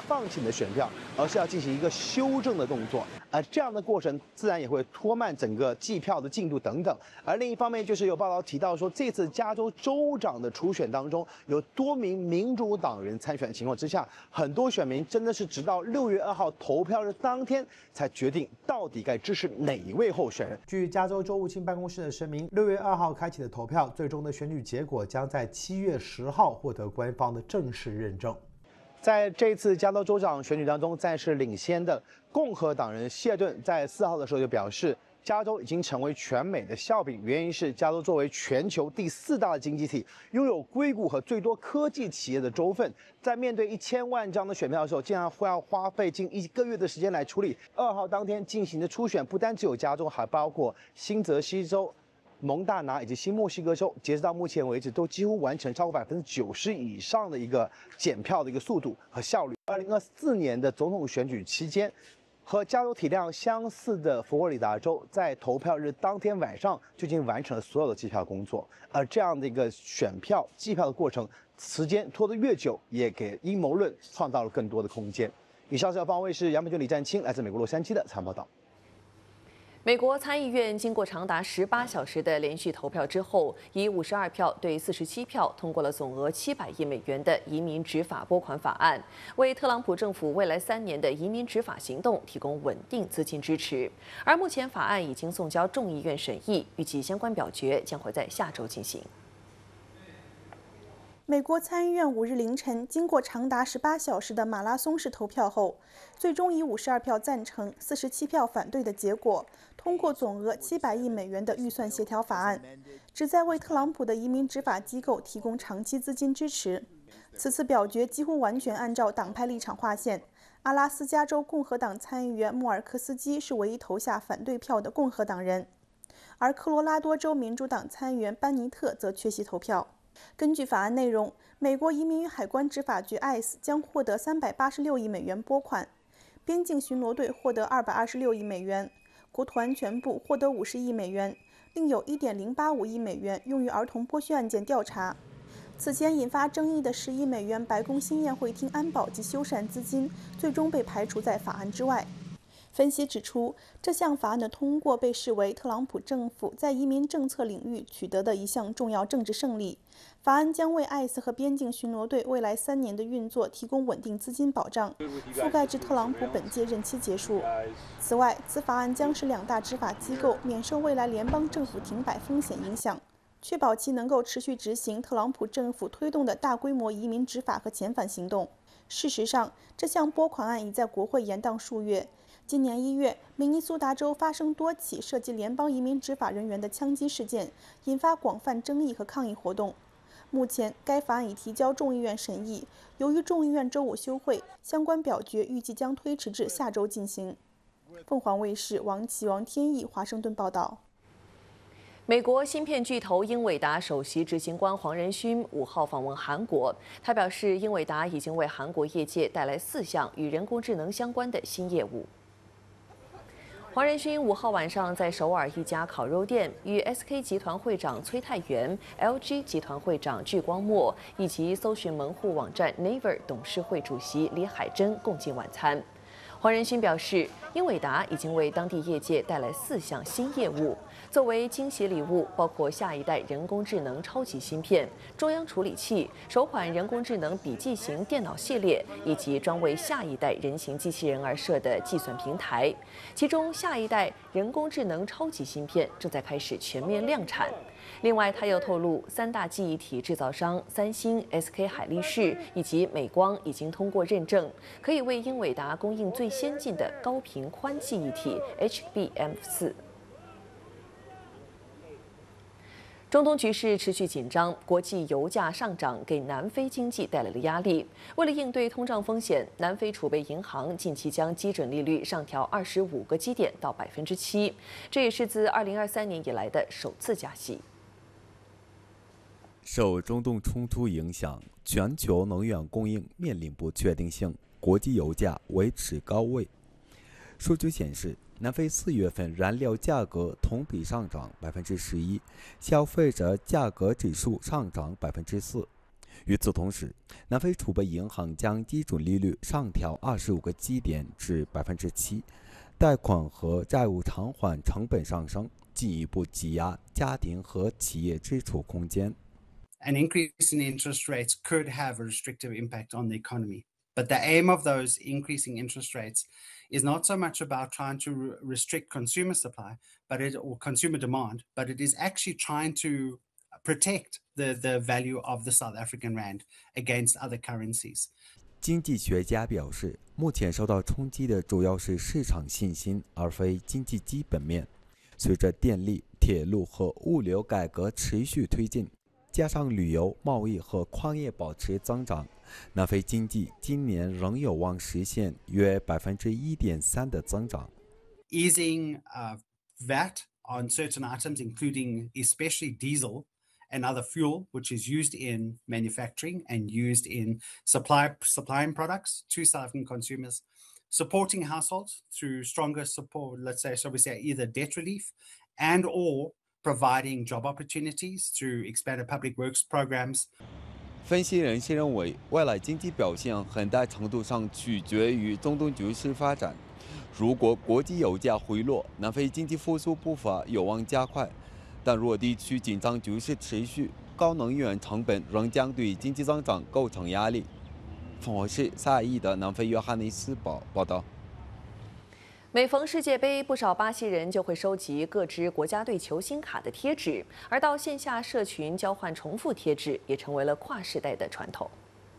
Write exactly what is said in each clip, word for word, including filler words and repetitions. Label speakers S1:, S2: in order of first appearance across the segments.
S1: 放弃你的选票，而是要进行一个修正的动作。而这样的过程自然也会拖慢整个计票的进度等等。而另一方面，就是有报道提到说，这次加州州长的初选当中，有多名民主党人参选的情况之下，很多选民真的是直到六月二号投票日当天才决定到底该支持哪一位候选人。据加州州务卿办公室的声明，六月二号开启的投票，最终的选举结果将在七月十号获得官方的正式认证。在这次加州州长选举当中，暂时领先的共和党人谢顿在四号的时候就表示，加州已经成为全美的笑柄，原因是加州作为全球第四大的经济体，拥有硅谷和最多科技企业的州份，在面对一千万张的选票的时候，竟然会要花费近一个月的时间来处理。二号当天进行的初选，不单只有加州，还包括新泽西州、蒙大拿以及新墨西哥州，截止到目前为止，都几乎完成超过百分之九十以上的一个检票的一个速度和效率。二零二四年的总统选举期间，和加州体量相似的佛罗里达州，在投票日当天晚上就已经完成了所有的计票工作。而这样的一个选票计票的过程，时间拖得越久，也给阴谋论创造了更多的空间。以上是方卫视杨培军、李占清来自美国洛杉矶的采访报道。
S2: 美国参议院经过长达十八小时的连续投票之后，以五十二票对四十七票通过了总额七百亿美元的移民执法拨款法案，为特朗普政府未来三年的移民执法行动提供稳定资金支持。而目前法案已经送交众议院审议，预计相关表决将会在下周进行。
S3: 美国参议院五日凌晨经过长达十八小时的马拉松式投票后，最终以五十二票赞成、四十七票反对的结果，通过总额七百亿美元的预算协调法案，旨在为特朗普的移民执法机构提供长期资金支持。此次表决几乎完全按照党派立场划线。阿拉斯加州共和党参议员穆尔克斯基是唯一投下反对票的共和党人，而科罗拉多州民主党参议员班尼特则缺席投票。根据法案内容，美国移民与海关执法局 I C E 将获得三百八十六亿美元拨款，边境巡逻队获得二百二十六亿美元，国土安全部获得五十亿美元，另有一点零八五亿美元用于儿童剥削案件调查。此前引发争议的十亿美元白宫新宴会厅安保及修缮资金，最终被排除在法案之外。分析指出，这项法案的通过被视为特朗普政府在移民政策领域取得的一项重要政治胜利。法案将为 I C E 和边境巡逻队未来三年的运作提供稳定资金保障，覆盖至特朗普本届任期结束。此外，此法案将使两大执法机构免受未来联邦政府停摆风险影响，确保其能够持续执行特朗普政府推动的大规模移民执法和遣返行动。事实上，这项拨款案已在国会延宕数月。今年一月，明尼苏达州发生多起涉及联邦移民执法人员的枪击事件，引发广泛争议和抗议活动。目前，该法案已提交众议院审议，由于众议院周五休会，相关表决预计将推迟至下周进行。凤凰卫视王琦、王天翼华盛顿报道。
S2: 美国芯片巨头英伟达首席执行官黄仁勋五号访问韩国，他表示，英伟达已经为韩国业界带来四项与人工智能相关的新业务。黄仁勋五号晚上在首尔一家烤肉店与 S K 集团会长崔泰元、L G 集团会长具光墨以及搜寻门户网站 Naver 董事会主席李海珍共进晚餐。黄仁勋表示，英伟达已经为当地业界带来四项新业务，作为惊喜礼物，包括下一代人工智能超级芯片、中央处理器、首款人工智能笔记型电脑系列，以及专为下一代人形机器人而设的计算平台。其中，下一代人工智能超级芯片正在开始全面量产。另外，他又透露，三大记忆体制造商三星、S K 海力士以及美光已经通过认证，可以为英伟达供应最先进的高频宽记忆体 H B M 四。中东局势持续紧张，国际油价上涨给南非经济带来了压力。为了应对通胀风险，南非储备银行近期将基准利率上调二十五个基点到百分之七，这也是自二零二三年以来的首次加息。
S4: 受中东冲突影响，全球能源供应面临不确定性，国际油价维持高位。数据显示，南非四月份燃料价格同比上涨百分之十一，消费者价格指数上涨百分之四。 与此同时，南非储备银行将基准利率上调二十五个基点至百分之七，贷款和债务偿还成本上升，进一步挤压家庭和企业支出空间。
S5: An increase in interest rates could have a restrictive impact on the economy. But the aim of those increasing interest rates is not so much about trying to re- restrict consumer supply, but it or consumer demand, but it is actually trying to protect the, the value of the South African rand against other currencies.
S4: 经济学家表示，目前受到冲击的主要是市场信心，而非经济基本面。随着电力、铁路和物流改革持续推进，加上旅游、贸易和矿业保持增长，南非经济今年仍有望实现约百分之一点三的增长。
S5: Easing uh, V A T on certain items, including especially diesel and other fuel, which is used in manufacturing and used in supply supplying products to South African consumers, supporting households through stronger support, let's say, so we say either debt relief and or providing job opportunities through expanded public works programs.
S4: 分析人士认为，未来经济表现很大程度上取决于中东局势发展。如果国际油价回落，南非经济复苏步伐有望加快。但若地区紧张局势持续，高能源成本仍将对经济增长构成压力。凤凰市萨义的南非约翰内斯堡报道。
S2: 每逢世界杯，不少巴西人就会收集各支国家队球星卡的贴纸，而到线下社群交换重复贴纸也成为了跨世代的传统。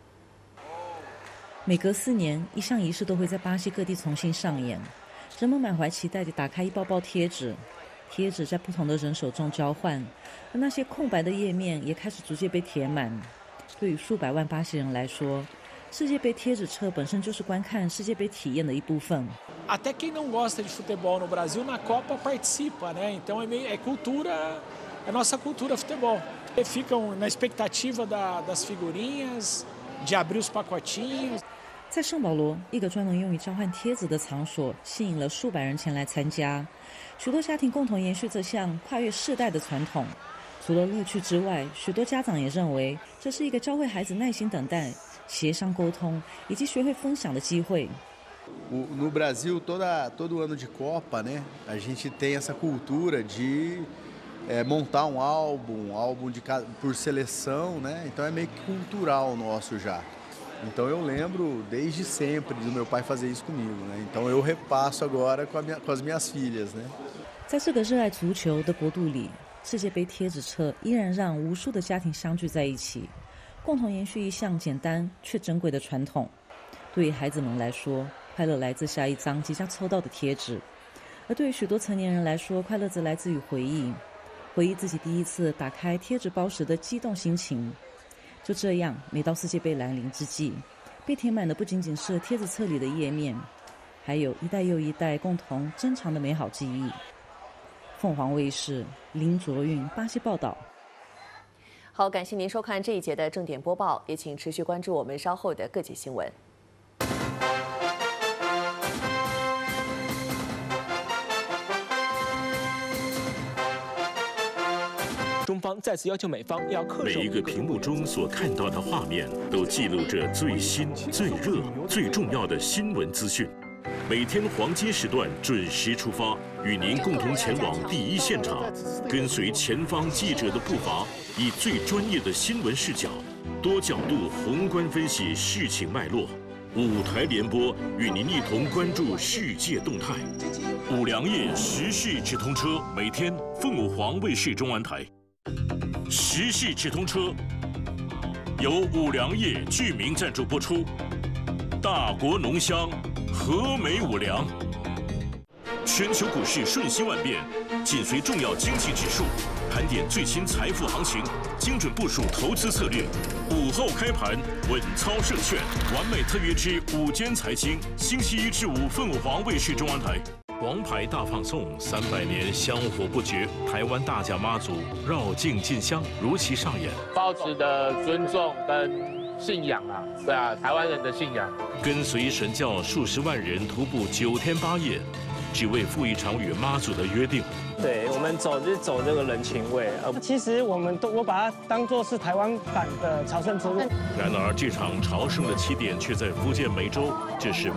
S6: 每隔四年，一项仪式都会在巴西各地重新上演，人们满怀期待地打开一包包贴纸。贴纸在不同的人手中交换，而那些空白的页面也开始逐渐被填满。对于数百万巴西人来说，世界杯贴纸册本身就是观看世界杯体验的一部分。
S7: Até quem não gosta de futebol no Brasil na Copa participa, né? Então é meio é cultura, é nossa cultura futebol. Ficam na expectativa da, das figurinhas, de abrir os pacotinhos.
S6: 在圣保罗，一个专门用于交换贴纸的场所，吸引了数百人前来参加。许多家庭共同延续这项跨越世代的传统。除了乐趣之外，许多家长也认为这是一个教会孩子耐心等待、协商沟通以及学会分享的机会。
S8: No Brasil, toda, todo ano de Copa, né, a gente tem essa cultura de é, montar um álbum, um álbum de, por seleção, né? Então é meio que cultural nosso já. Então eu lembro desde sempre do meu pai fazer isso comigo, né? Então eu repasso agora com, a minha, com as minhas filhas, né?
S6: 在这个热爱足球的国度里，世界杯贴纸册依然让无数的家庭相聚在一起，共同延续一项简单却珍贵的传统。对于孩子们来说，快乐来自下一张即将抽到的贴纸；而对于许多成年人来说，快乐则来自于回忆，回忆自己第一次打开贴纸包时的激动心情。就这样，每到世界杯来临之际，被填满的不仅仅是贴纸册里的页面，还有一代又一代共同珍藏的美好记忆。凤凰卫视林卓韵巴西报道。
S2: 好，感谢您收看这一节的正点播报，也请持续关注我们稍后的各节新闻。
S7: 中方再次要求美方要恪守。
S9: 每一个屏幕中所看到的画面，都记录着最新、最热、最重要的新闻资讯。每天黄金时段准时出发，与您共同前往第一现场，跟随前方记者的步伐，以最专业的新闻视角，多角度宏观分析事情脉络。五台联播与您一同关注世界动态。五粮液时事直通车，每天凤凰卫视中文台。时事直通车由五粮液居民赞助播出，大国浓香，和美五粮。全球股市瞬息万变，紧随重要经济指数，盘点最新财富行情，精准部署投资策略。午后开盘，稳操胜券，完美特约之午间财经，星期一至五凤凰卫视中文台。王牌大放送，三百年香火不绝。台湾大甲妈祖绕境进香如期上演，
S10: 抱持的尊重跟信仰啊，对啊，台湾人的信仰。
S9: 跟随神教数十万人徒步九天八夜， 只为赴一场与妈祖的约定。
S11: 对，我们走就是走这个人情味。呃，其实我们都我把它当作是台湾版的朝圣之路。
S9: 然而，这场朝圣的起点却在福建梅州，这是